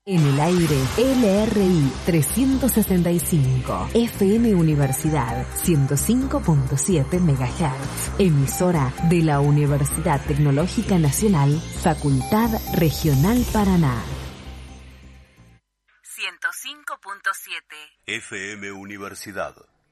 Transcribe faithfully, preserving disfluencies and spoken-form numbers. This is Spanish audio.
En el aire, L R I trescientos sesenta y cinco, F M Universidad ciento cinco punto siete megahertz, emisora de la Universidad Tecnológica Nacional, Facultad Regional Paraná. ciento cinco punto siete F M Universidad.